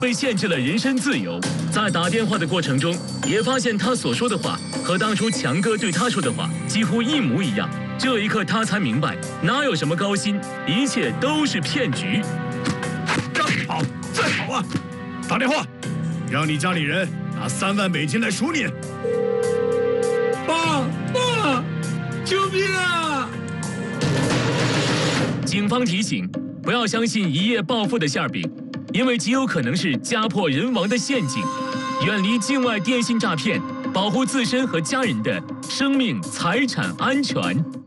被限制了人身自由。在打电话的过程中，也发现他所说的话和当初强哥对他说的话几乎一模一样。这一刻，他才明白，哪有什么高薪，一切都是骗局。 再跑，再跑啊！打电话，让你家里人拿3万美金来赎你。 爸，救命啊！ 警方提醒，不要相信一夜暴富的馅饼，因为极有可能是家破人亡的陷阱。远离境外电信诈骗，保护自身和家人的生命财产安全。